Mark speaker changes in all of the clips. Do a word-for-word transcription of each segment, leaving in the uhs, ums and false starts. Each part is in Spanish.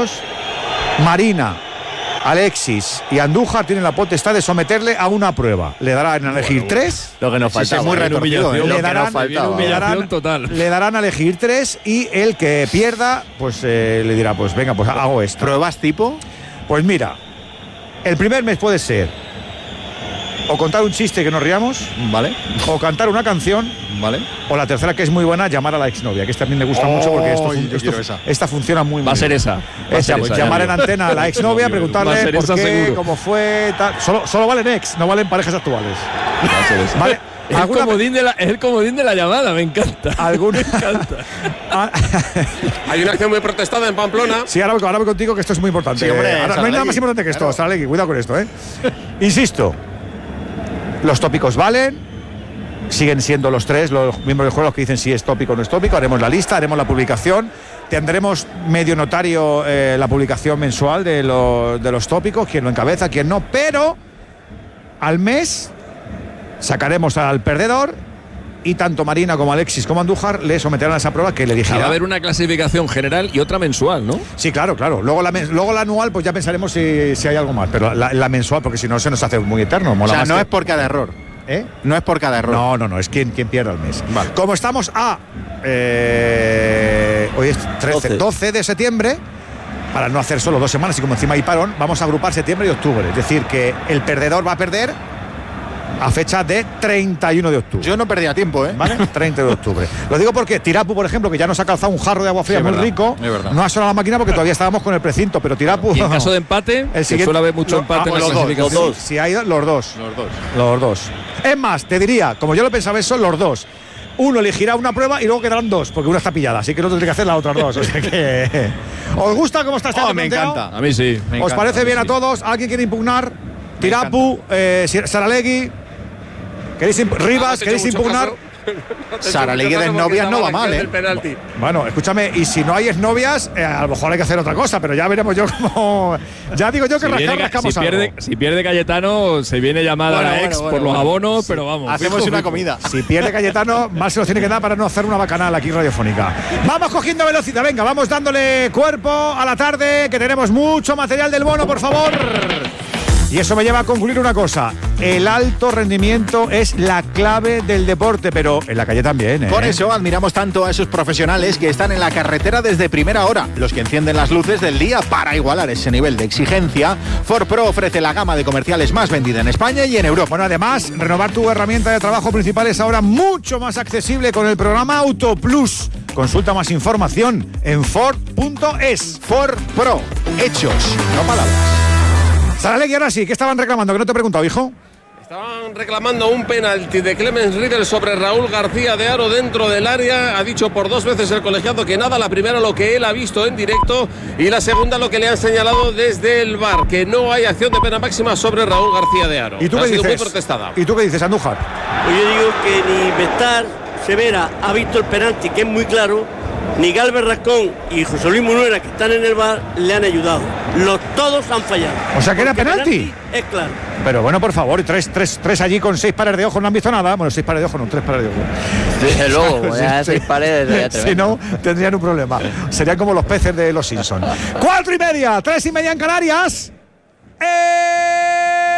Speaker 1: tópicos, Marina, Alexis y Andújar tienen la potestad de someterle a una prueba. Le darán a elegir bueno, tres.
Speaker 2: Lo que nos falta.
Speaker 1: Sí, muy retorcido, ¿eh? Le darán, le, darán, total. le darán a elegir tres y el que pierda, pues eh, le dirá, pues venga, pues hago esto.
Speaker 2: ¿Pruebas tipo?
Speaker 1: Pues mira, el primer mes puede ser o contar un chiste que nos riamos,
Speaker 2: vale,
Speaker 1: o cantar una canción,
Speaker 2: vale,
Speaker 1: o la tercera, que es muy buena, llamar a la exnovia, que esta también me gusta oh, mucho porque esto, esto, esta. esta funciona muy, muy
Speaker 3: Va a ser
Speaker 1: bien.
Speaker 3: esa.
Speaker 1: Va a ser
Speaker 3: esa
Speaker 1: llamar
Speaker 3: ya
Speaker 1: en antena a la exnovia, preguntarle por qué,
Speaker 3: seguro.
Speaker 1: cómo fue, tal. Solo, solo valen ex, no valen parejas actuales.
Speaker 3: Va a ser esa.
Speaker 1: Vale.
Speaker 3: Es el, comodín de la, es el comodín de la llamada, me encanta.
Speaker 1: ¿Alguna?
Speaker 3: Me encanta.
Speaker 4: Hay una acción muy protestada en Pamplona.
Speaker 1: Sí, ahora, ahora voy contigo que esto es muy importante.
Speaker 4: Sí, hombre,
Speaker 1: ahora, no hay nada más importante que esto, claro. Saralegui, cuidado con esto, ¿eh? Insisto, los tópicos valen, siguen siendo los tres, los miembros del juego los que dicen si es tópico o no es tópico, haremos la lista, haremos la publicación, tendremos medio notario eh, la publicación mensual de, lo, de los tópicos, quién lo encabeza, quién no, pero al mes sacaremos al perdedor y tanto Marina como Alexis como Andújar le someterán a esa prueba que le dirigirá.
Speaker 3: Va a haber una clasificación general y otra mensual, ¿no?
Speaker 1: Sí, claro, claro. Luego la, luego la anual, pues ya pensaremos si, si hay algo más. Pero la, la mensual, porque si no se nos hace muy eterno. Mola
Speaker 2: o sea,
Speaker 1: más
Speaker 2: no
Speaker 1: que...
Speaker 2: es por cada error.
Speaker 1: ¿Eh?
Speaker 2: No es por cada error.
Speaker 1: No, no, no. Es quien, quien pierda el mes.
Speaker 2: Vale.
Speaker 1: Como estamos a... Eh, hoy es trece, doce de septiembre, para no hacer solo dos semanas y como encima hay parón, vamos a agrupar septiembre y octubre. Es decir, que el perdedor va a perder a fecha de treinta y uno de octubre.
Speaker 2: Yo no perdía tiempo, ¿eh?
Speaker 1: ¿Vale? treinta de octubre. Lo digo porque Tirapu, por ejemplo, que ya nos ha calzado un jarro de agua fría sí, muy
Speaker 2: verdad,
Speaker 1: rico, no ha sonado la máquina porque todavía estábamos con el precinto, pero Tirapu...
Speaker 3: Y en caso de empate, el siguiente, suele haber mucho lo, empate ah, en la
Speaker 1: los
Speaker 3: clasificación.
Speaker 1: Dos, los dos. Si hay los dos.
Speaker 2: Los dos.
Speaker 1: Los dos. Es más, te diría, como yo lo pensaba, son los dos. Uno elegirá una prueba y luego quedarán dos, porque una está pillada, así que el otro tiene que hacer las otras dos. O sea que... ¿Os gusta cómo está este
Speaker 2: oh, me encanta.
Speaker 3: A mí sí.
Speaker 1: ¿Os
Speaker 2: encanta,
Speaker 1: parece
Speaker 2: a
Speaker 1: bien
Speaker 2: sí.
Speaker 1: a todos? ¿Alguien quiere impugnar? Tirapu, eh, Saralegui... ¿Queréis imp- Rivas,
Speaker 4: no, no
Speaker 1: ¿queréis impugnar?
Speaker 4: No
Speaker 2: Saralegui de novias no va mal, ¿eh?
Speaker 1: Bueno, escúchame, y si no hay exnovias, eh, a lo mejor hay que hacer otra cosa, pero ya veremos yo cómo. Ya digo yo que
Speaker 3: si
Speaker 1: rascar,
Speaker 3: viene,
Speaker 1: rascamos
Speaker 3: si pierde,
Speaker 1: algo.
Speaker 3: si pierde Cayetano, se viene llamada
Speaker 1: bueno,
Speaker 3: a la
Speaker 1: bueno,
Speaker 3: ex
Speaker 1: bueno,
Speaker 3: por
Speaker 1: bueno,
Speaker 3: los abonos,
Speaker 1: sí.
Speaker 3: pero vamos.
Speaker 2: Hacemos
Speaker 3: fijo,
Speaker 2: una
Speaker 3: fijo.
Speaker 2: comida.
Speaker 1: Si pierde Cayetano, más se nos tiene que dar para no hacer una bacanal aquí radiofónica. Vamos cogiendo velocidad, venga, vamos dándole cuerpo a la tarde, que tenemos mucho material del bono, por favor. Y eso me lleva a concluir una cosa. El alto rendimiento es la clave del deporte, pero en la calle también, ¿eh?
Speaker 2: Por eso admiramos tanto a esos profesionales que están en la carretera desde primera hora, los que encienden las luces del día para igualar ese nivel de exigencia. Ford Pro ofrece la gama de comerciales más vendida en España y en Europa.
Speaker 1: Bueno, además, renovar tu herramienta de trabajo principal es ahora mucho más accesible con el programa Auto Plus. Consulta más información en Ford punto es.
Speaker 2: Ford Pro, hechos, no palabras.
Speaker 1: Saralegui, ahora sí, ¿qué estaban reclamando? Que no te he preguntado, hijo.
Speaker 4: Estaban reclamando un penalti de Clemens Riedel sobre Raúl García de Haro dentro del área. Ha dicho por dos veces el colegiado que nada, la primera lo que él ha visto en directo y la segunda lo que le han señalado desde el V A R, que no hay acción de pena máxima sobre Raúl García de Haro.
Speaker 1: ¿Y tú
Speaker 4: ha
Speaker 1: qué
Speaker 4: sido
Speaker 1: dices?
Speaker 4: muy protestada.
Speaker 1: ¿Y tú qué dices, Andújar?
Speaker 5: Pues yo digo que ni Bestar, Severa ha visto el penalti, que es muy claro, ni Galvez Rascón y José Luis Munuera, que están en el V A R, le han ayudado. Los todos han fallado.
Speaker 1: O sea que era penalti.
Speaker 5: penalti. Es claro.
Speaker 1: Pero bueno, por favor, tres, tres, tres allí con seis pares de ojos no han visto nada. Bueno, seis pares de ojos, no, tres pares de ojos.
Speaker 6: Desde luego, ya
Speaker 1: sí,
Speaker 6: seis
Speaker 1: sí.
Speaker 6: pares.
Speaker 1: Si no, tendrían un problema. Serían como los peces de los Simpsons. Cuatro y media, tres y media en Canarias. ¡Eh!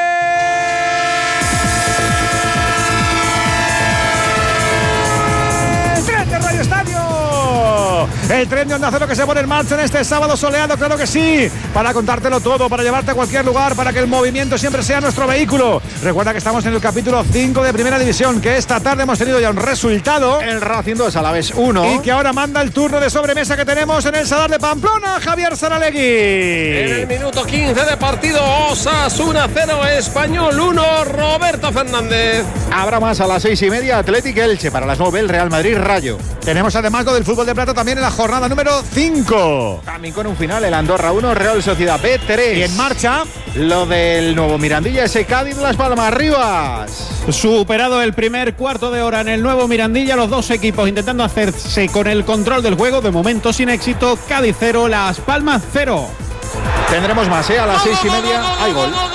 Speaker 1: ¡Tren de Radio Estadio! El tren de Onda Cero que se pone en marcha en este sábado soleado, claro que sí, para contártelo todo, para llevarte a cualquier lugar, para que el movimiento siempre sea nuestro vehículo. Recuerda que estamos en el capítulo cinco de Primera División, que esta tarde hemos tenido ya un resultado.
Speaker 2: El Racing dos, Alavés uno.
Speaker 1: Y que ahora manda el turno de sobremesa que tenemos en el Sadar de Pamplona, Javier Saralegui.
Speaker 4: En el minuto quince de partido, Osasuna cero, Español uno, Roberto Fernández.
Speaker 2: Habrá más a las seis y media, Athletic Elche, para las nueve el Real Madrid Rayo.
Speaker 1: Tenemos además lo del fútbol de plata también en la jornada número cinco.
Speaker 2: También con un final, el Andorra uno, Real Sociedad B tres.
Speaker 1: Y en marcha
Speaker 2: lo del nuevo Mirandilla, ese Cádiz Las Palmas Rivas.
Speaker 7: Superado el primer cuarto de hora en el nuevo Mirandilla, los dos equipos intentando hacerse con el control del juego, de momento sin éxito. Cádiz cero, Las Palmas cero.
Speaker 2: Tendremos más, ¿eh? A las seis y media hay gol.
Speaker 4: ¡Gol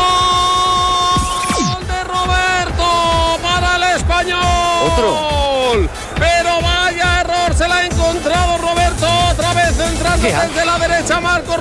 Speaker 4: de Roberto para el Español!
Speaker 2: Otro.
Speaker 4: Pero vaya error, se la ha encontrado Roberto, otra vez entrando desde la derecha Marcos